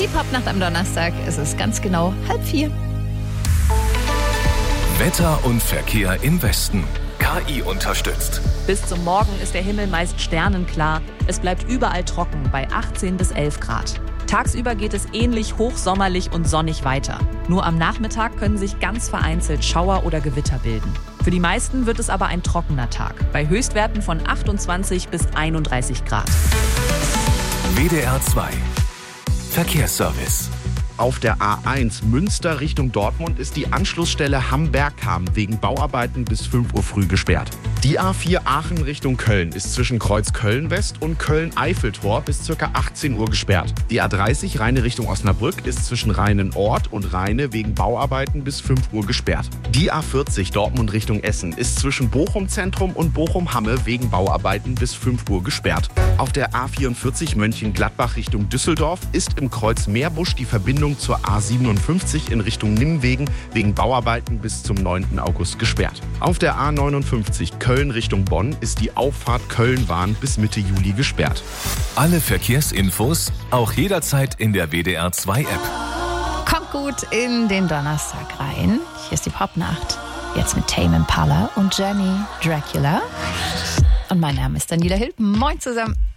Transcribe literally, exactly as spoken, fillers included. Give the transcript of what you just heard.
Die Popnacht am Donnerstag. Es ist ganz genau halb vier. Wetter und Verkehr im Westen. K I unterstützt. Bis zum Morgen ist der Himmel meist sternenklar. Es bleibt überall trocken bei achtzehn bis elf Grad. Tagsüber geht es ähnlich hochsommerlich und sonnig weiter. Nur am Nachmittag können sich ganz vereinzelt Schauer oder Gewitter bilden. Für die meisten wird es aber ein trockener Tag, bei Höchstwerten von achtundzwanzig bis einunddreißig Grad. W D R zwei Verkehrsservice. Auf der A eins Münster Richtung Dortmund ist die Anschlussstelle Hamm-Bergkamen wegen Bauarbeiten bis fünf Uhr früh gesperrt. Die A vier Aachen Richtung Köln ist zwischen Kreuz Köln-West und Köln-Eiffeltor bis ca. achtzehn Uhr gesperrt. Die A dreißig Rheine Richtung Osnabrück ist zwischen Rheinen-Ort und Rheine wegen Bauarbeiten bis fünf Uhr gesperrt. Die A vierzig Dortmund Richtung Essen ist zwischen Bochum-Zentrum und Bochum-Hamme wegen Bauarbeiten bis fünf Uhr gesperrt. Auf der A vierundvierzig Mönchengladbach Richtung Düsseldorf ist im Kreuz Meerbusch die Verbindung zur A siebenundfünfzig in Richtung Nimwegen wegen Bauarbeiten bis zum neunten August gesperrt. Auf der A neunundfünfzig Köln Richtung Bonn ist die Auffahrt Köln-Bahn bis Mitte Juli gesperrt. Alle Verkehrsinfos auch jederzeit in der W D R zwei App. Kommt gut in den Donnerstag rein. Hier ist die Popnacht. Jetzt mit Tame Impala und Jenny Dracula. Und mein Name ist Daniela Hild. Moin zusammen.